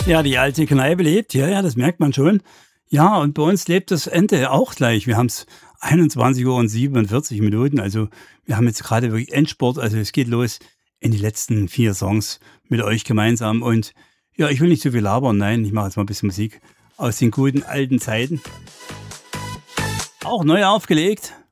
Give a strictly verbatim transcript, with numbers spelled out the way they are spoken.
Ja, die alte Kneipe lebt, ja, ja, das merkt man schon. Ja, und bei uns lebt das Ende auch gleich. Wir haben's einundzwanzig Uhr und siebenundvierzig Minuten. Also, wir haben jetzt gerade wirklich Endspurt. Also, es geht los in die letzten vier Songs mit euch gemeinsam. Und ja, ich will nicht zu viel labern. Nein, ich mache jetzt mal ein bisschen Musik aus den guten alten Zeiten. Auch neu aufgelegt.